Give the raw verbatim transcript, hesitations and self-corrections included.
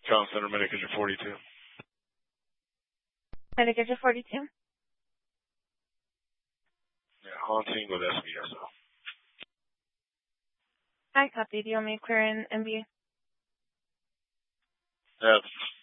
Town Center, Medicaid forty-two. Medicaid forty-two. Yeah, haunting with S B S O. I copy. Do you want me to clear in M B? That's